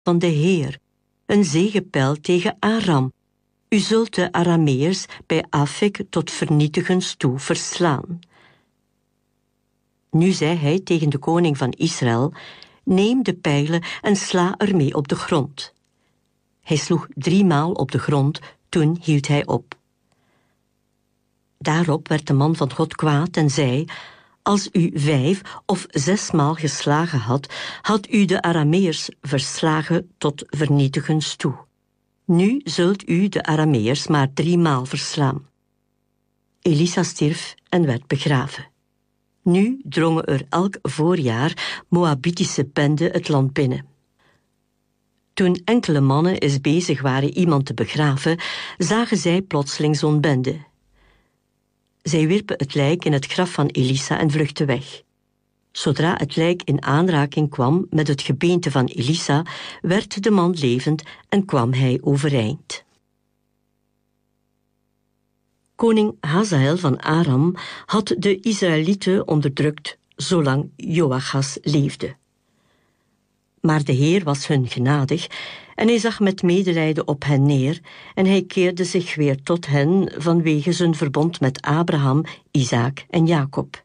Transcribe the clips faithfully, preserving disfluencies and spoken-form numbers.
van de Heer, een zegenpijl tegen Aram. U zult de Arameërs bij Afek tot vernietigens toe verslaan. Nu zei hij tegen de koning van Israël: neem de pijlen en sla ermee op de grond. Hij sloeg driemaal op de grond, toen hield hij op. Daarop werd de man van God kwaad en zei: als u vijf of zesmaal geslagen had, had u de Arameërs verslagen tot vernietigens toe. Nu zult u de Arameërs maar driemaal verslaan. Elisa stierf en werd begraven. Nu drongen er elk voorjaar Moabitische benden het land binnen. Toen enkele mannen eens bezig waren iemand te begraven, zagen zij plotseling zo'n bende. Zij wierpen het lijk in het graf van Elisa en vluchtten weg. Zodra het lijk in aanraking kwam met het gebeente van Elisa, werd de man levend en kwam hij overeind. Koning Hazael van Aram had de Israëlieten onderdrukt zolang Joachas leefde. Maar de Heer was hun genadig en hij zag met medelijden op hen neer en hij keerde zich weer tot hen vanwege zijn verbond met Abraham, Isaak en Jacob.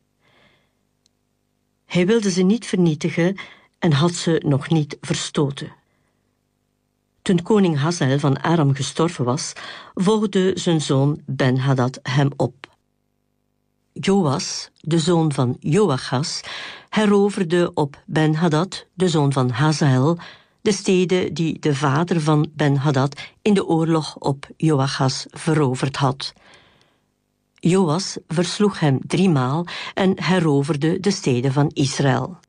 Hij wilde ze niet vernietigen en had ze nog niet verstoten. Toen koning Hazael van Aram gestorven was, volgde zijn zoon Ben-Hadad hem op. Joas, de zoon van Joachas, heroverde op Ben-Hadad, de zoon van Hazael, de steden die de vader van Ben-Hadad in de oorlog op Joachas veroverd had. Joas versloeg hem driemaal en heroverde de steden van Israël.